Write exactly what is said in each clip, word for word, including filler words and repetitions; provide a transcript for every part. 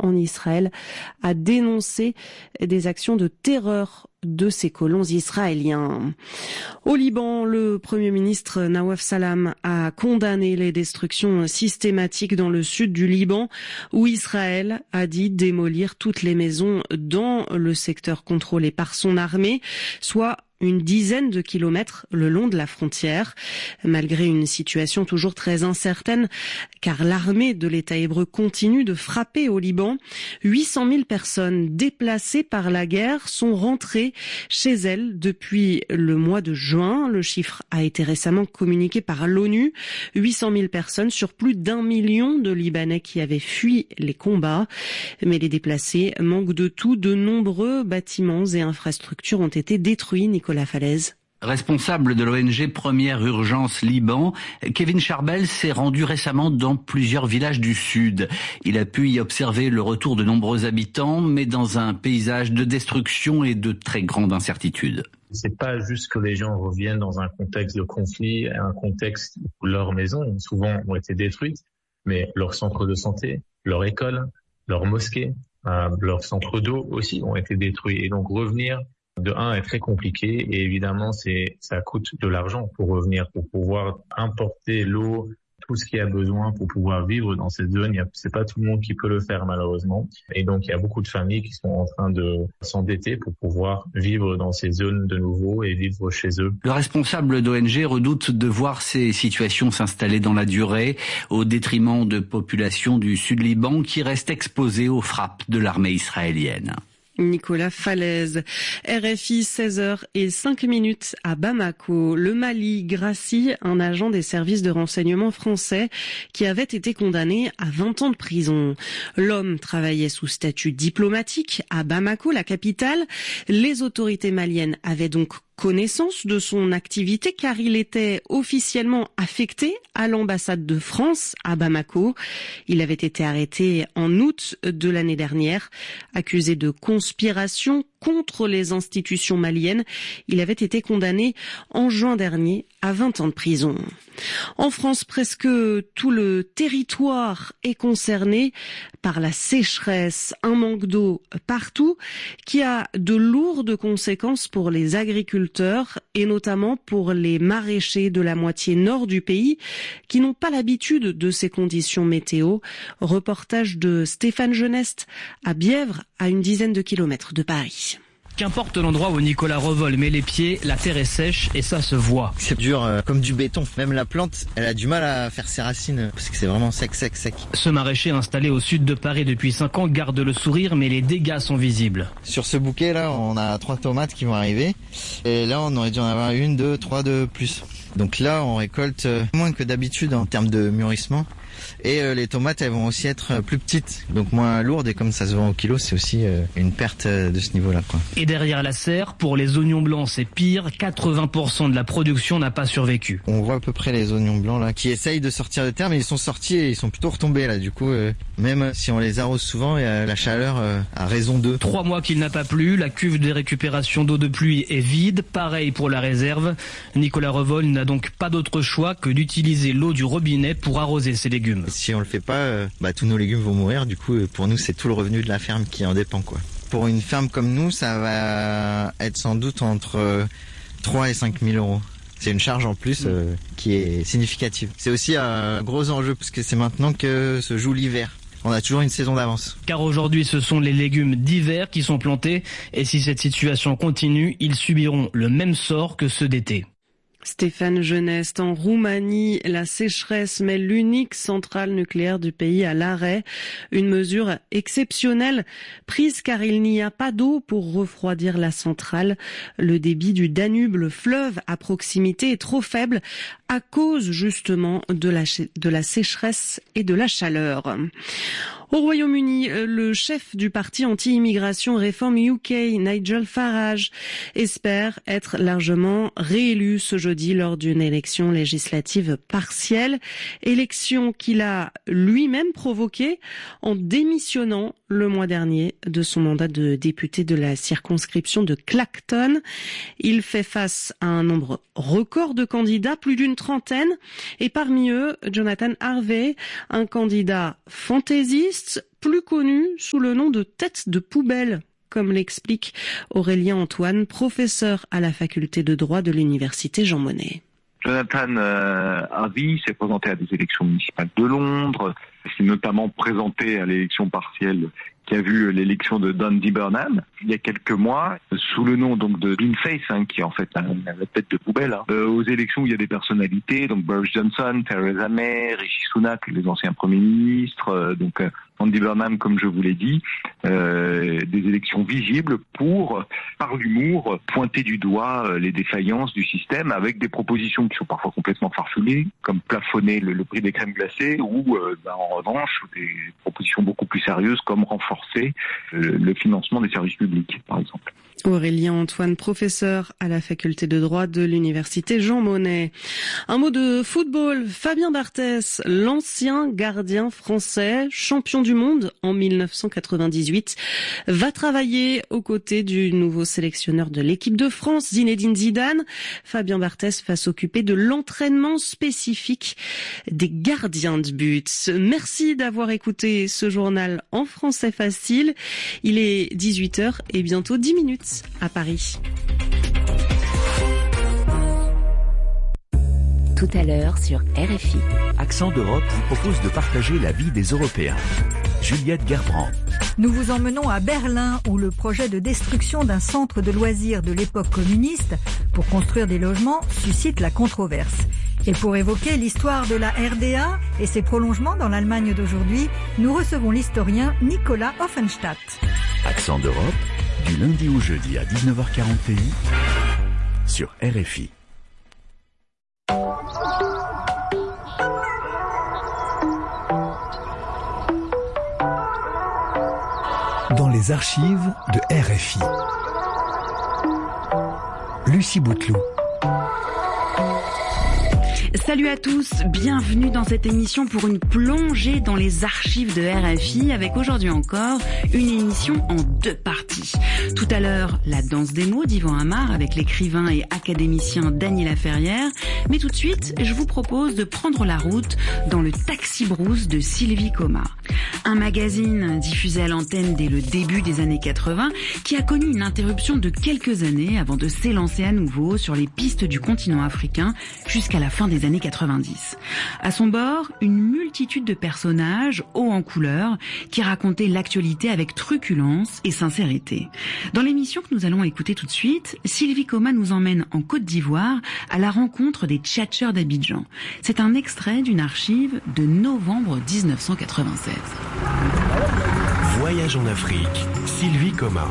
en Israël a dénoncé des actions de terreur de ces colons israéliens. Au Liban, le Premier ministre Nawaf Salam a condamné les destructions systématiques dans le sud du Liban, où Israël a dit démolir toutes les maisons dans le secteur contrôlé par son armée, soit une dizaine de kilomètres le long de la frontière. Malgré une situation toujours très incertaine, car l'armée de l'État hébreu continue de frapper au Liban, huit cent mille personnes déplacées par la guerre sont rentrées chez elles depuis le mois de juin. Le chiffre a été récemment communiqué par l'ONU. huit cent mille personnes sur plus d'un million de Libanais qui avaient fui les combats. Mais les déplacés manquent de tout. De nombreux bâtiments et infrastructures ont été détruits. Nicolas Falaise. Responsable de l'O N G Première Urgence Liban, Kevin Charbel s'est rendu récemment dans plusieurs villages du Sud. Il a pu y observer le retour de nombreux habitants, mais dans un paysage de destruction et de très grande incertitude. C'est pas juste que les gens reviennent dans un contexte de conflit, un contexte où leurs maisons, souvent, ont été détruites, mais leur centre de santé, leur école, leur mosquée, euh, leur centre d'eau aussi ont été détruits. Et donc revenir de un est très compliqué et évidemment c'est ça coûte de l'argent pour revenir, pour pouvoir importer l'eau, tout ce qu'il y a besoin pour pouvoir vivre dans cette zone. Il y a, c'est pas tout le monde qui peut le faire malheureusement. Et donc il y a beaucoup de familles qui sont en train de s'endetter pour pouvoir vivre dans ces zones de nouveau et vivre chez eux. Le responsable d'O N G redoute de voir ces situations s'installer dans la durée au détriment de populations du Sud Liban qui restent exposées aux frappes de l'armée israélienne. Nicolas Falaise. R F I, seize heures et cinq minutes à Bamako. Le Mali gracie un agent des services de renseignement français qui avait été condamné à vingt ans de prison. L'homme travaillait sous statut diplomatique à Bamako, la capitale. Les autorités maliennes avaient donc connaissance de son activité car il était officiellement affecté à l'ambassade de France à Bamako. Il avait été arrêté en août de l'année dernière, accusé de conspiration contre les institutions maliennes. Il avait été condamné en juin dernier à vingt ans de prison. En France, presque tout le territoire est concerné par la sécheresse, un manque d'eau partout qui a de lourdes conséquences pour les agriculteurs et notamment pour les maraîchers de la moitié nord du pays qui n'ont pas l'habitude de ces conditions météo. Reportage de Stéphane Geneste à Bièvre, à une dizaine de kilomètres de Paris. Qu'importe l'endroit où Nicolas Revol met les pieds, la terre est sèche et ça se voit. C'est dur euh, comme du béton. Même la plante, elle a du mal à faire ses racines parce que c'est vraiment sec, sec, sec. Ce maraîcher installé au sud de Paris depuis cinq ans garde le sourire mais les dégâts sont visibles. Sur ce bouquet là, on a trois tomates qui vont arriver et là on aurait dû en avoir une, deux, trois de plus. Donc là on récolte moins que d'habitude en termes de mûrissement. Et euh, les tomates, elles vont aussi être plus petites, donc moins lourdes. Et comme ça se vend au kilo, c'est aussi euh, une perte de ce niveau-là, quoi. Et derrière la serre, pour les oignons blancs, c'est pire. quatre-vingts pour cent de la production n'a pas survécu. On voit à peu près les oignons blancs là, qui essayent de sortir de terre, mais ils sont sortis et ils sont plutôt retombés là. Du coup, euh, même si on les arrose souvent, euh, la chaleur euh, a raison d'eux. Trois mois qu'il n'a pas plu, la cuve de récupération d'eau de pluie est vide. Pareil pour la réserve. Nicolas Revol n'a donc pas d'autre choix que d'utiliser l'eau du robinet pour arroser ses légumes. Si on le fait pas, euh, bah, tous nos légumes vont mourir. Du coup, pour nous, c'est tout le revenu de la ferme qui en dépend, quoi. Pour une ferme comme nous, ça va être sans doute entre euh, trois et cinq mille euros. C'est une charge en plus euh, qui est significative. C'est aussi un gros enjeu parce que c'est maintenant que se joue l'hiver. On a toujours une saison d'avance. Car aujourd'hui, ce sont les légumes d'hiver qui sont plantés. Et si cette situation continue, ils subiront le même sort que ceux d'été. Stéphane Geneste, en Roumanie, la sécheresse met l'unique centrale nucléaire du pays à l'arrêt. Une mesure exceptionnelle prise car il n'y a pas d'eau pour refroidir la centrale. Le débit du Danube, le fleuve à proximité, est trop faible à cause justement de la, de la sécheresse et de la chaleur. Au Royaume-Uni, le chef du parti anti-immigration Reform U K, Nigel Farage, espère être largement réélu ce jeudi lors d'une élection législative partielle, élection qu'il a lui-même provoquée en démissionnant le mois dernier de son mandat de député de la circonscription de Clacton. Il fait face à un nombre record de candidats, plus d'une trentaine, et parmi eux, Jonathan Harvey, un candidat fantaisiste, plus connue sous le nom de tête de poubelle, comme l'explique Aurélien Antoine, professeur à la faculté de droit de l'université Jean Monnet. Jonathan euh, Harvey s'est présenté à des élections municipales de Londres, s'est notamment présenté à l'élection partielle qui a vu l'élection de Dundee Burnham il y a quelques mois, sous le nom donc de Beanface, hein, qui est en fait la, la tête de poubelle. Hein. Euh, aux élections où il y a des personnalités, donc Boris Johnson, Theresa May, Rishi Sunak, les anciens premiers ministres, euh, donc euh, Dundee Burnham, comme je vous l'ai dit, euh, des élections visibles pour, par l'humour, pointer du doigt euh, les défaillances du système avec des propositions qui sont parfois complètement farfelues, comme plafonner le, le prix des crèmes glacées, ou euh, bah, en revanche des propositions beaucoup plus sérieuses comme renforcer euh, le financement des services publics, par exemple. Aurélien Antoine, professeur à la faculté de droit de l'université Jean Monnet. Un mot de football. Fabien Barthès, l'ancien gardien français, champion du monde en mille neuf cent quatre-vingt-dix-huit, va travailler aux côtés du nouveau sélectionneur de l'équipe de France, Zinedine Zidane. Fabien Barthès va s'occuper de l'entraînement spécifique des gardiens de but. Merci d'avoir écouté ce journal en français facile. Il est dix-huit heures et bientôt dix minutes à Paris. Tout à l'heure sur R F I. Accent d'Europe vous propose de partager la vie des Européens. Juliette Gerbrand. Nous vous emmenons à Berlin où le projet de destruction d'un centre de loisirs de l'époque communiste pour construire des logements suscite la controverse. Et pour évoquer l'histoire de la R D A et ses prolongements dans l'Allemagne d'aujourd'hui, nous recevons l'historien Nicolas Offenstadt. Accent d'Europe, du lundi au jeudi à dix-neuf heures quarante P M sur R F I. Dans les archives de R F I. Lucie Bouteloup. Salut à tous, bienvenue dans cette émission pour une plongée dans les archives de R F I avec aujourd'hui encore une émission en deux parties. Tout à l'heure, la danse des mots d'Yvan Amar avec l'écrivain et académicien Dany Laferrière. Mais tout de suite, je vous propose de prendre la route dans le Taxi Brousse de Sylvie Coma. Un magazine diffusé à l'antenne dès le début des années quatre-vingts qui a connu une interruption de quelques années avant de s'élancer à nouveau sur les pistes du continent africain jusqu'à la fin des années quatre-vingt-dix. À son bord, une multitude de personnages hauts en couleur qui racontaient l'actualité avec truculence et sincérité. Dans l'émission que nous allons écouter tout de suite, Sylvie Coma nous emmène en Côte d'Ivoire à la rencontre des tchatcheurs d'Abidjan. C'est un extrait d'une archive de novembre dix-neuf cent quatre-vingt-seize. Voyage en Afrique, Sylvie Coma.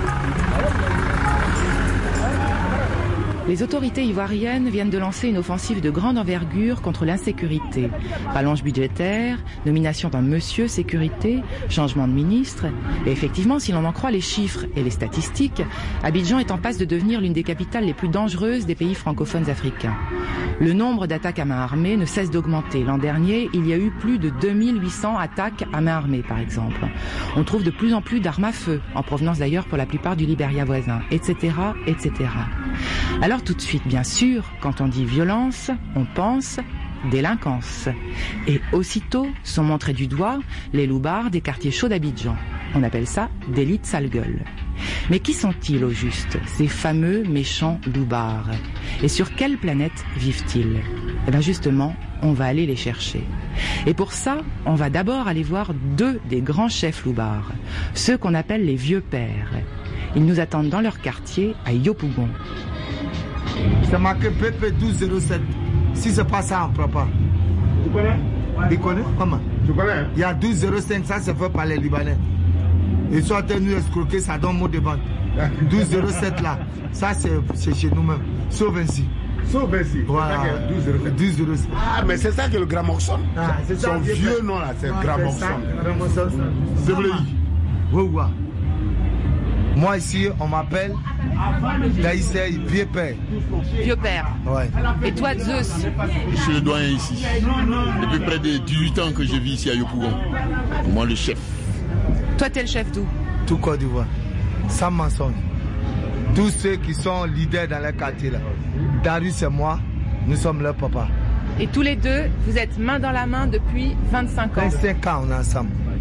Les autorités ivoiriennes viennent de lancer une offensive de grande envergure contre l'insécurité. Rallonge budgétaire, nomination d'un monsieur sécurité, changement de ministre. Et effectivement, si l'on en croit les chiffres et les statistiques, Abidjan est en passe de devenir l'une des capitales les plus dangereuses des pays francophones africains. Le nombre d'attaques à main armée ne cesse d'augmenter. L'an dernier, il y a eu plus de deux mille huit cents attaques à main armée, par exemple. On trouve de plus en plus d'armes à feu, en provenance d'ailleurs pour la plupart du Libéria voisin, et cetera, et cetera. Alors tout de suite, bien sûr, quand on dit violence, on pense délinquance. Et aussitôt sont montrés du doigt les loupards des quartiers chauds d'Abidjan. On appelle ça d'élite sale gueule. Mais qui sont-ils au juste, ces fameux méchants loupards? Et sur quelle planète vivent-ils? Eh bien justement, on va aller les chercher. Et pour ça, on va d'abord aller voir deux des grands chefs loupards, ceux qu'on appelle les vieux pères. Ils nous attendent dans leur quartier à Yopougon. C'est marqué P P douze zéro sept. Si c'est pas ça, on ne prend pas. Tu connais? Tu connais? Comment? Tu connais? Il y a douze zéro cinq, ça c'est fait par les Libanais. Ils sont en train de nous escroquer, ça donne mot de vente. douze zéro sept là, ça c'est chez nous-mêmes. Sauf ainsi. Sauf ainsi. Voilà. douze zéro sept. Ah, mais c'est ça que le gramoxone. Ah, c'est ça. Son vieux nom là, c'est ah, gramoxone. Gramoxone. C'est vrai. Oui, oui. Moi ici, on m'appelle Daïsei, vieux père. Vieux père. Ouais. Et toi, Zeus? Je suis le doyen ici. Depuis près de dix-huit ans que je vis ici à Yopougon. Moi, le chef. Toi, t'es le chef d'où? Tout Côte d'Ivoire. Sans mensonge. Tous ceux qui sont leaders dans les quartiers là. Darius et moi, nous sommes leur papa. Et tous les deux, vous êtes main dans la main depuis vingt-cinq ans. vingt-cinq ans, on est ensemble.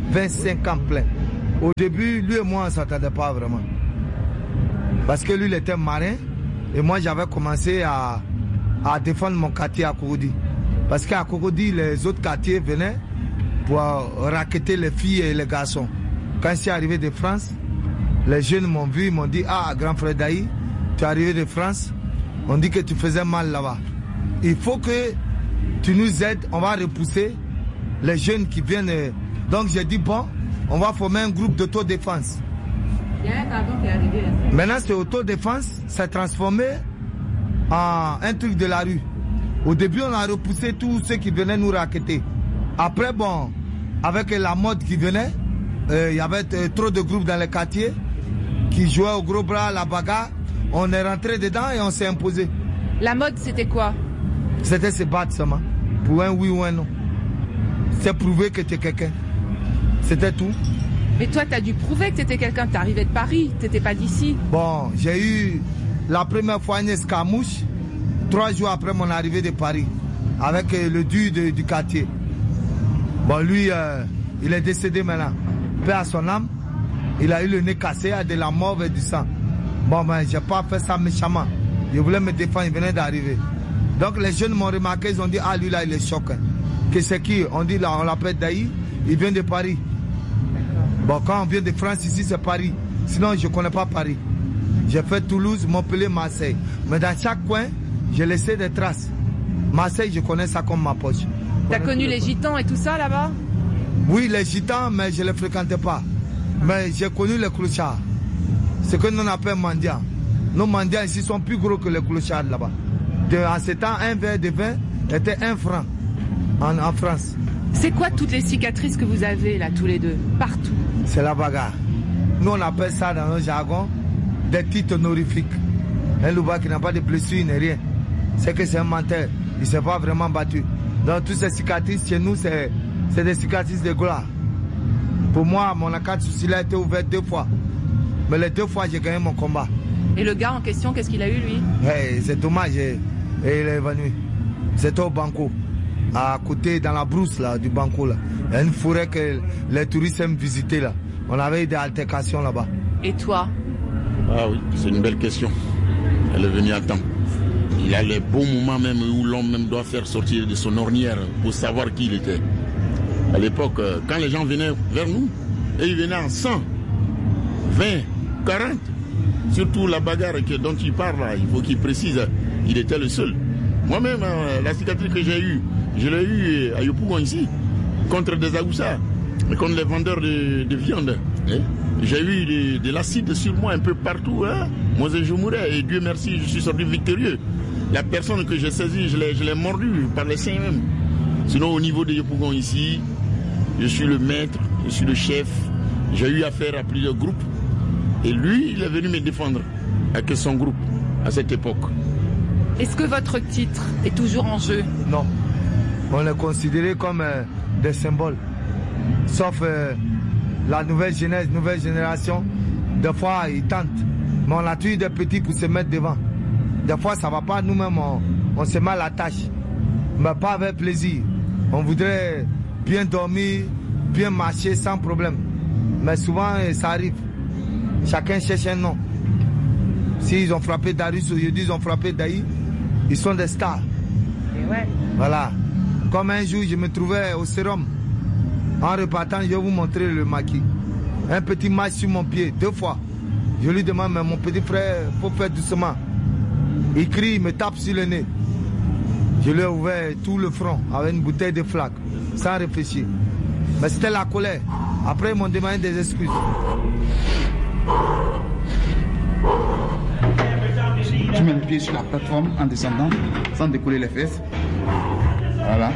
vingt-cinq ans plein. Au début, lui et moi, on ne s'entendait pas vraiment. Parce que lui, il était marin. Et moi, j'avais commencé à, à défendre mon quartier à Cocody. Parce qu'à Cocody, les autres quartiers venaient pour racketter les filles et les garçons. Quand je suis arrivé de France, les jeunes m'ont vu, ils m'ont dit « Ah, grand frère Daï, tu es arrivé de France, on dit que tu faisais mal là-bas. Il faut que tu nous aides, on va repousser les jeunes qui viennent. » Donc j'ai dit « Bon, on va former un groupe d'autodéfense. » Il y a un camion qui est arrivé. Maintenant, cette autodéfense s'est transformé en un truc de la rue. Au début, on a repoussé tous ceux qui venaient nous racketter. Après, bon, avec la mode qui venait, euh, il y avait euh, trop de groupes dans les quartiers qui jouaient au gros bras, la bagarre. On est rentré dedans et on s'est imposé. La mode, c'était quoi? C'était se battre seulement. Pour un oui ou un non. C'est prouver que tu es quelqu'un. C'était tout. Mais toi, tu as dû prouver que tu étais quelqu'un. Tu es arrivé de Paris, tu n'étais pas d'ici. Bon, j'ai eu la première fois une escarmouche, trois jours après mon arrivée de Paris, avec euh, le dieu de, du quartier. Bon, lui, euh, il est décédé maintenant. Paix à son âme. Il a eu le nez cassé, a de la mort et du sang. Bon, ben, j'ai pas fait ça méchamment. Je voulais me défendre, il venait d'arriver. Donc, les jeunes m'ont remarqué, ils ont dit, ah, lui, là, il est choqué. Que c'est qui? On dit, là, on l'appelle Daï, il vient de Paris. Bon, quand on vient de France, ici, c'est Paris. Sinon, je ne connais pas Paris. J'ai fait Toulouse, Montpellier, Marseille. Mais dans chaque coin, j'ai laissé des traces. Marseille, je connais ça comme ma poche. T'as connu les gitans et tout ça là-bas? Oui, les gitans, mais je ne les fréquentais pas. Mais j'ai connu les clochards. Ce que nous appelle mendiants. Nos mendiants ici sont plus gros que les clochards là-bas. En ce temps, un verre de vin était un franc en, en France. C'est quoi toutes les cicatrices que vous avez là, tous les deux, partout? C'est la bagarre. Nous, on appelle ça dans notre jargon des titres honorifiques. Un louba qui n'a pas de blessure ni rien. C'est que c'est un menteur. Il ne s'est pas vraiment battu. Donc, toutes ces cicatrices, chez nous, c'est des cicatrices de gloire. Pour moi, mon accord souci a été ouvert deux fois. Mais les deux fois, j'ai gagné mon combat. Et le gars en question, qu'est-ce qu'il a eu, lui? Hey, c'est dommage. Et, et il est évanoui. C'était au Banco. À côté, dans la brousse là, du Banco. Là. Il y a une forêt que les touristes aiment visiter. Là. On avait eu des altercations là-bas. Et toi? Ah oui, c'est une belle question. Elle est venue à temps. Il y a les bons moments même où l'homme même doit faire sortir de son ornière pour savoir qui il était. À l'époque, quand les gens venaient vers nous, et ils venaient en cent, vingt, quarante, surtout la bagarre dont il parle, là, il faut qu'il précise, il était le seul. Moi-même, la cicatrice que j'ai eue, je l'ai eue à Yopougon ici, contre des Aoussa, contre les vendeurs de, de viande. Hein. J'ai eu de, de l'acide sur moi un peu partout. Hein. Moi, je mourais et Dieu merci, je suis sorti victorieux. La personne que j'ai saisie, je l'ai mordu par les seins même. Sinon, au niveau de Yopougon ici, je suis le maître, je suis le chef. J'ai eu affaire à plusieurs groupes. Et lui, il est venu me défendre avec son groupe à cette époque. Est-ce que votre titre est toujours en jeu? Non. On est considéré comme euh, des symboles. Sauf euh, la nouvelle jeunesse, nouvelle génération. Des fois, ils tentent. Mais on a tué des petits pour se mettre devant. Des fois, ça ne va pas. Nous-mêmes, on, on se met à la tâche. Mais pas avec plaisir. On voudrait bien dormir, bien marcher sans problème. Mais souvent, ça arrive. Chacun cherche un nom. S'ils ont frappé Darius aujourd'hui, ils ont frappé Daï, ils sont des stars. Et ouais. Voilà. Comme un jour, je me trouvais au sérum. En repartant, je vais vous montrer le maquis. Un petit match sur mon pied, deux fois. Je lui demande, mais mon petit frère, il faut faire doucement. Il crie, il me tape sur le nez. Je lui ai ouvert tout le front avec une bouteille de flaque, sans réfléchir. Mais c'était la colère. Après, ils m'ont demandé des excuses. Tu mets le pied sur la plateforme en descendant, sans décoller les fesses. Voilà.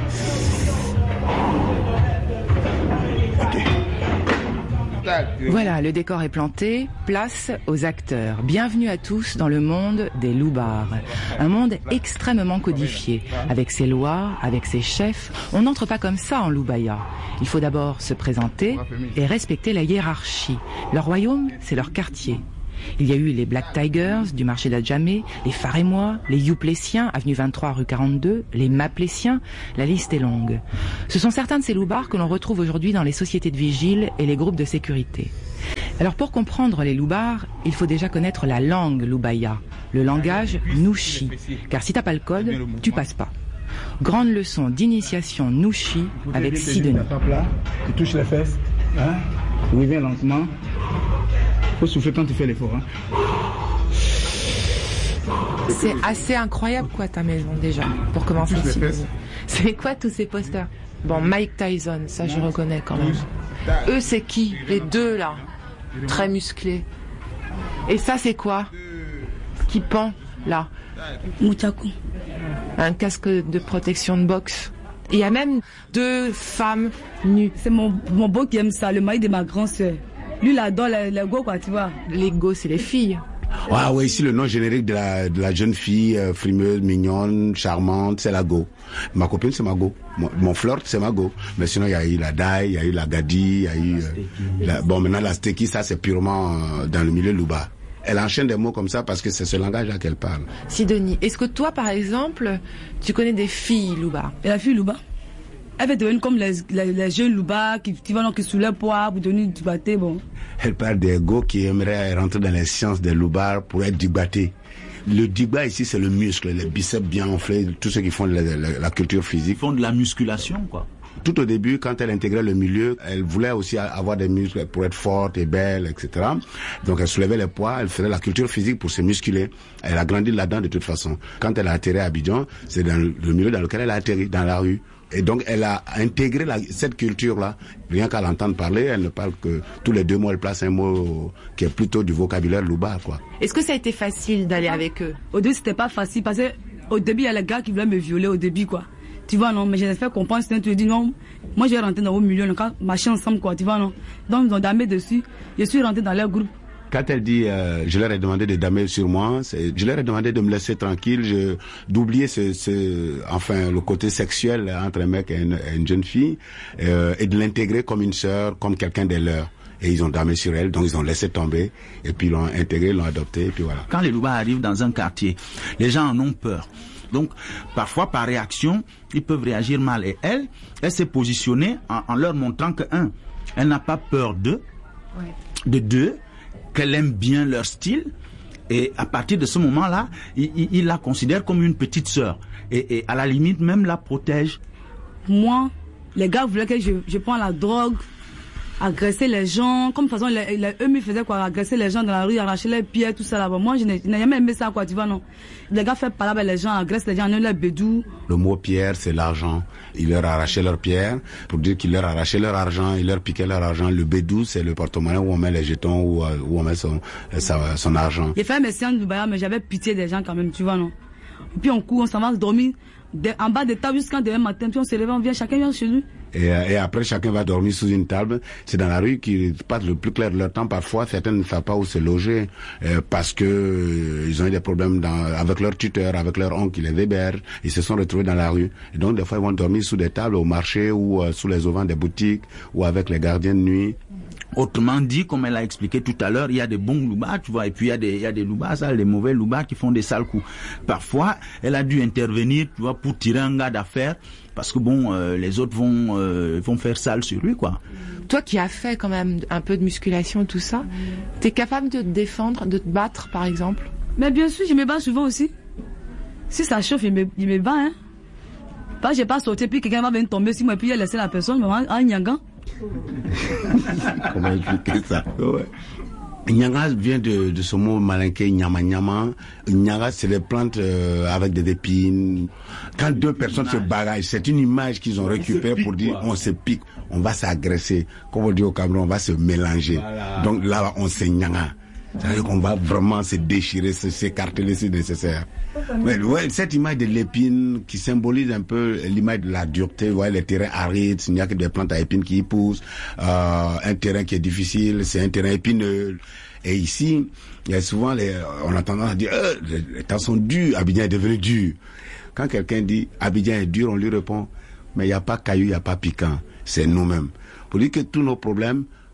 Voilà, le décor est planté, place aux acteurs. Bienvenue à tous dans le monde des loubards. Un monde extrêmement codifié, avec ses lois, avec ses chefs. On n'entre pas comme ça en Loubaya. Il faut d'abord se présenter et respecter la hiérarchie. Leur royaume, c'est leur quartier. Il y a eu les Black Tigers du marché d'Adjamé, les Farémois, les Youpléciens, avenue vingt-trois rue quarante-deux, les Mapléciens, la liste est longue. Ce sont certains de ces loupards que l'on retrouve aujourd'hui dans les sociétés de vigile et les groupes de sécurité. Alors pour comprendre les loupards, il faut déjà connaître la langue loubaya, le langage nouchi, car si t'as pas le code, tu passes pas. Grande leçon d'initiation nouchi avec Sidonie. Tu touches les fesses, hein? Reviens lentement. Faut souffler quand tu fais l'effort. Hein? C'est assez incroyable quoi ta maison déjà, pour commencer ici. C'est quoi tous ces posters? Bon, Mike Tyson, ça je reconnais quand même. Eux c'est qui? Les deux là, très musclés. Et ça c'est quoi? Qui pend là? Mouchakou. Un casque de protection de boxe. Il y a même deux femmes nues. C'est mon, mon beau qui aime ça, le mari de ma grand-sœur. Lui, il adore les, les go, quoi, tu vois. Les go, c'est les filles. Ah ouais, ici le nom générique de la, de la jeune fille euh, frimeuse, mignonne, charmante, c'est la go. Ma copine, c'est ma go. Mon, mon flirt, c'est ma go. Mais sinon, il y a eu la Dai, il y a eu la Gadi, il y a eu... Euh, la, bon, maintenant, la Steki, ça, c'est purement euh, dans le milieu louba. Elle enchaîne des mots comme ça parce que c'est ce langage-là qu'elle parle. Sidonie, est-ce que toi, par exemple, tu connais des filles louba? Et la fille louba, elle va devenir comme les, les, les jeunes louba qui, qui vont qui soulèvent poids pour devenir du baté, bon. Elle parle des go qui aimeraient rentrer dans les sciences des loubards pour être digbaté. Le digba ici, c'est le muscle, les biceps bien enflés, tous ceux qui font la, la, la culture physique. Ils font de la musculation, quoi. Tout au début, quand elle intégrait le milieu, elle voulait aussi avoir des muscles pour être forte et belle, et cetera. Donc elle soulevait les poids, elle faisait la culture physique pour se musculer. Elle a grandi là-dedans de toute façon. Quand elle a atterri à Abidjan, c'est dans le milieu dans lequel elle a atterri, dans la rue. Et donc elle a intégré la, cette culture-là. Rien qu'à l'entendre parler, elle ne parle que tous les deux mots, elle place un mot qui est plutôt du vocabulaire louba, quoi. Est-ce que ça a été facile d'aller avec eux? Au début, c'était pas facile parce que au début, il y a les gars qui voulaient me violer au début, quoi. Tu vois, non, mais j'espère qu'on pense, tu te dis, non, moi je vais rentrer dans vos milieux, on va marcher ensemble, quoi, tu vois, non. Donc, ils ont damé dessus, je suis rentré dans leur groupe. Quand elle dit, euh, je leur ai demandé de damer sur moi, c'est, je leur ai demandé de me laisser tranquille, je, d'oublier ce, ce, enfin, le côté sexuel entre un mec et une, et une jeune fille, euh, et de l'intégrer comme une sœur, comme quelqu'un des leurs. Et ils ont damé sur elle, donc ils ont laissé tomber, et puis ils l'ont intégré, l'ont adopté, et puis voilà. Quand les loupas arrivent dans un quartier, les gens en ont peur. Donc, parfois, par réaction, ils peuvent réagir mal. Et elle, elle s'est positionnée en, en leur montrant que, un, elle n'a pas peur d'eux, ouais. de deux, qu'elle aime bien leur style. Et à partir de ce moment-là, il, il, il la considère comme une petite sœur. Et, et à la limite, même la protège. Moi, les gars voulaient que je, je prenne la drogue, agresser les gens, comme de toute façon, les, les, eux me faisaient quoi, agresser les gens dans la rue, arracher les pieds, tout ça là-bas. Moi, je n'ai jamais aimé ça, quoi, tu vois, non. Les gars font parler avec les gens, agressent les gens, on a les bédous. Le mot pierre, c'est l'argent. Il leur arrachait leur pierre, pour dire qu'il leur arrachait leur argent, il leur piquait leur argent. Le bédou, c'est le porte-monnaie où on met les jetons, où, où on met son, son, son argent. J'ai fait mes séances de Baya, mais j'avais pitié des gens quand même, tu vois, non. Et puis on court, on s'en va dormir, de, en bas des tables jusqu'à demain matin, puis on se lève, on vient, chacun vient chez lui. Et, et après, chacun va dormir sous une table. C'est dans la rue qu'ils passent le plus clair de leur temps. Parfois, certains ne savent pas où se loger euh, parce que euh, ils ont eu des problèmes dans, avec leur tuteur, avec leur oncle qui les héberge. Ils se sont retrouvés dans la rue. Et donc, des fois, ils vont dormir sous des tables au marché ou euh, sous les auvents des boutiques ou avec les gardiens de nuit. Autrement dit, comme elle a expliqué tout à l'heure, il y a des bons loubas, tu vois, et puis il y a des, il y a des loubas, ça, les mauvais loubas qui font des sales coups. Parfois, elle a dû intervenir, tu vois, pour tirer un gars d'affaires, parce que bon, euh, les autres vont, euh, vont faire sale sur lui, quoi. Toi qui as fait quand même un peu de musculation, tout ça, t'es capable de te défendre, de te battre, par exemple? Mais bien sûr, je me bats souvent aussi. Si ça chauffe, il me, il me bat, hein. Pas, j'ai pas sauté, puis quelqu'un va venir tomber sur moi, et puis il a laissé la personne, mais en Nyangan. Comment expliquer ça? Ouais. Nyanga vient de, de ce mot malinqué, nyama nyama. Nyanga, c'est des plantes euh, avec des épines. Quand deux personnes se bagaillent, c'est une image qu'ils ont récupérée pour dire, quoi. On se pique, on va s'agresser. Comme on dit au Cameroun, on va se mélanger. Voilà. Donc là, on se nyanga. C'est-à-dire qu'on va vraiment se déchirer, se s'écarteler si nécessaire. Ouais, ouais, cette image de l'épine qui symbolise un peu l'image de la dureté, ouais, les terrains arides, il n'y a que des plantes à épines qui y poussent, euh, un terrain qui est difficile, c'est un terrain épineux. Et ici, il y a souvent les, on a tendance à dire, euh, les temps sont durs, Abidjan est devenu dur. Quand quelqu'un dit Abidjan est dur, on lui répond, mais il n'y a pas caillou, il n'y a pas piquant, c'est nous-mêmes. Pour dire que tous nos problèmes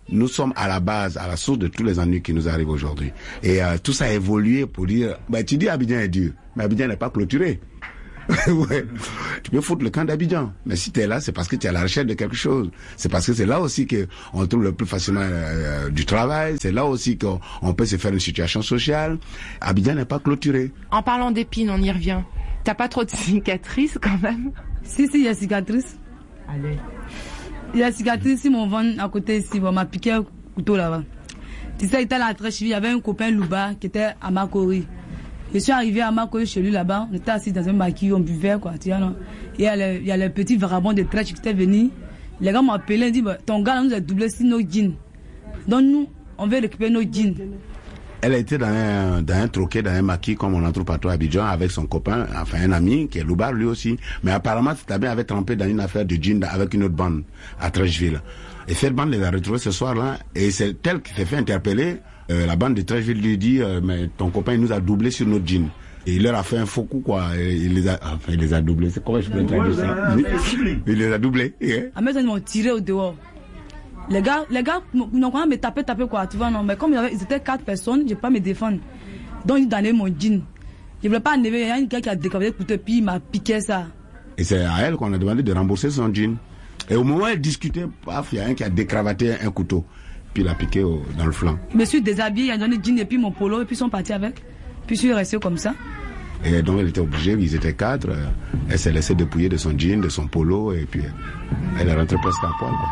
nous sommes à la base, à la source de tous les ennuis qui nous arrivent aujourd'hui. Et euh, tout ça a évolué pour dire, bah, tu dis Abidjan est dur, mais Abidjan n'est pas clôturé. Ouais. Tu peux foutre le camp d'Abidjan, mais si tu es là, c'est parce que tu es à la recherche de quelque chose. C'est parce que c'est là aussi que on trouve le plus facilement euh, du travail. C'est là aussi qu'on on peut se faire une situation sociale. Abidjan n'est pas clôturé. En parlant d'épines, on y revient. T'as pas trop de cicatrices quand même? Si, si, il y a cicatrices. Allez. Il y a cicatrices si mon ventre à côté ici, on m'a piqué un couteau là-bas. Tu sais, il était à la très cheville, il y avait un copain Louba qui était à Makori. Je suis arrivé à Makori chez lui là-bas, on était assis dans un maquis, on buvait quoi, tu vois, non? Et il y a le, il y a le petit vagabond de Trèche qui était venu. Les gars m'ont appelé, ils dit, bah, ton gars là nous a doublé sur nos jeans. Donc nous, on veut récupérer nos jeans. Elle a été dans un, dans un troquet, dans un maquis, comme on en trouve partout à Abidjan, avec son copain, enfin un ami, qui est Loubar lui aussi. Mais apparemment, Tabien avait trempé dans une affaire de jeans avec une autre bande, à Trècheville. Et cette bande les a retrouvés ce soir-là, et c'est elle qui s'est fait interpeller. Euh, la bande de Trècheville lui dit, euh, mais ton copain, il nous a doublé sur notre jeans. Et il leur a fait un faux coup, quoi. Et il les a, enfin, il les a doublés. C'est comment je peux traduire ça? Il les a doublés. Yeah. À mesure, ils m'ont tiré au dehors. Les gars, les gars, n'ont quand même me taper, taper quoi, tu vois, non. Mais comme ils étaient quatre personnes, je ne peux pas me défendre. Donc, ils donnaient mon jean. Je ne voulais pas enlever. Il y a un gars qui a décapité le couteau, puis il m'a piqué ça. Et c'est à elle qu'on a demandé de rembourser son jean. Et au moment où elle discutait, paf, il y a un qui a décravaté un couteau. Puis il a piqué au, dans le flanc. Je me suis déshabillé, il a donné le jean et puis mon polo, et puis ils sont partis avec. Puis je suis resté comme ça. Et donc elle était obligée, ils étaient quatre. Elle s'est laissée dépouiller de son jean, de son polo, et puis elle est rentrée presque à poil, quoi.